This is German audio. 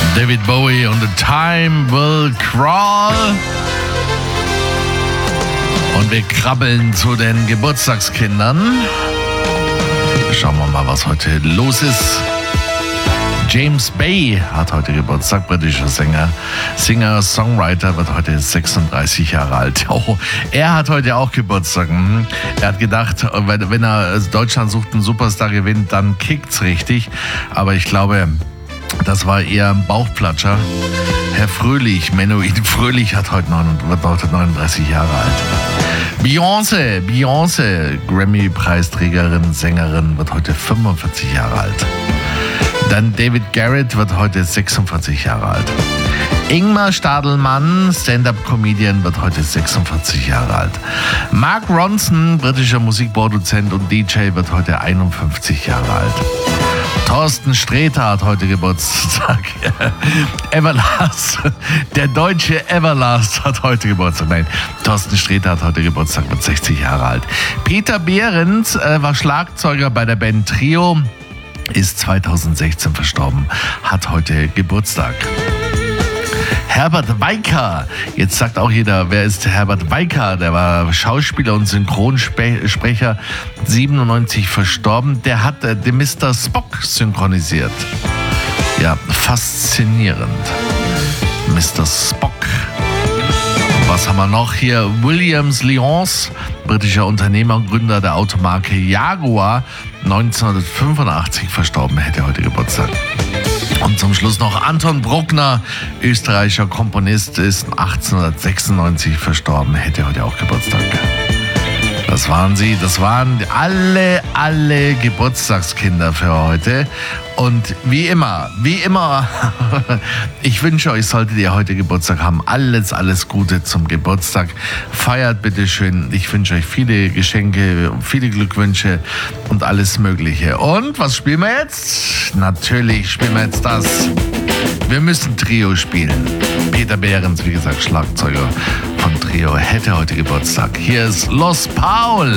David Bowie und The Time Will Crawl. Und wir krabbeln zu den Geburtstagskindern. Schauen wir mal, was heute los ist. James Bay hat heute Geburtstag, britischer Sänger, Singer-Songwriter, wird heute 36 Jahre alt. Oh, er hat heute auch Geburtstag. Er hat gedacht, wenn er Deutschland sucht einen Superstar gewinnt, dann kickt's richtig. Aber ich glaube, das war eher ein Bauchplatscher. Herr Fröhlich, Mennoin Fröhlich, wird heute 39 Jahre alt. Beyoncé, Grammy-Preisträgerin, Sängerin, wird heute 45 Jahre alt. Dann David Garrett wird heute 46 Jahre alt. Ingmar Stadelmann, Stand-Up-Comedian, wird heute 46 Jahre alt. Mark Ronson, britischer Musikproduzent und DJ, wird heute 51 Jahre alt. Thorsten Sträter hat heute Geburtstag. Everlast, der deutsche Everlast hat heute Geburtstag. Nein, Thorsten Sträter hat heute Geburtstag, wird 60 Jahre alt. Peter Behrens war Schlagzeuger bei der Band Trio, ist 2016 verstorben, hat heute Geburtstag. Herbert Weicker, jetzt sagt auch jeder, wer ist Herbert Weicker? Der war Schauspieler und Synchronsprecher, 97 verstorben. Der hat den Mr. Spock synchronisiert. Ja, faszinierend. Mr. Spock. Was haben wir noch hier? Williams Lyons, britischer Unternehmer und Gründer der Automarke Jaguar, 1985 verstorben, hätte heute Geburtstag. Und zum Schluss noch Anton Bruckner, österreichischer Komponist, ist 1896 verstorben, hätte heute auch Geburtstag. Das waren sie, das waren alle Geburtstagskinder für heute. Und wie immer, ich wünsche euch, solltet ihr heute Geburtstag haben, alles Gute zum Geburtstag. Feiert bitte schön. Ich wünsche euch viele Geschenke, viele Glückwünsche und alles Mögliche. Und was spielen wir jetzt? Natürlich spielen wir jetzt das. Wir müssen Trio spielen. Peter Behrens, wie gesagt, Schlagzeuger von Trio, hätte heute Geburtstag. Hier ist Los Paul.